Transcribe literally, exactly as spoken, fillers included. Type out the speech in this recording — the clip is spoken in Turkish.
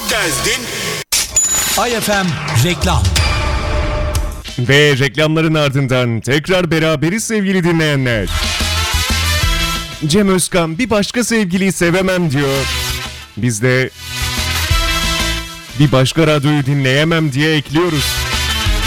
gezdin. Ay F M reklam. Ve reklamların ardından tekrar beraberiz sevgili dinleyenler. Cem Özkan bir başka sevgiliyi sevemem diyor. Biz de bir başka radyoyu dinleyemem diye ekliyoruz.